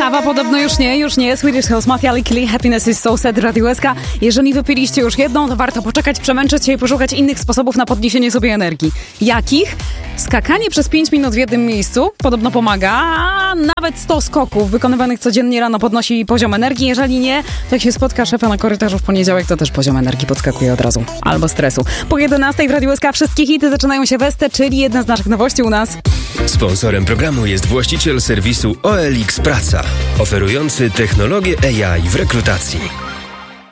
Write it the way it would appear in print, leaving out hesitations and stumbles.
Kawa podobno już nie. Swedish House Mafia, Likely, Happiness is so sad, Radio SK. Jeżeli wypiliście już jedną, to warto poczekać, przemęczyć się i poszukać innych sposobów na podniesienie sobie energii. Jakich? Skakanie przez 5 minut w jednym miejscu podobno pomaga, a nawet 100 skoków wykonywanych codziennie rano podnosi poziom energii. Jeżeli nie, to jak się spotka szefa na korytarzu w poniedziałek, to też poziom energii podskakuje od razu. Albo stresu. Po 11 w Radio SK wszystkie hity zaczynają się Weste, czyli jedna z naszych nowości u nas. Sponsorem programu jest właściciel serwisu OLX Praca, oferujący technologię AI w rekrutacji.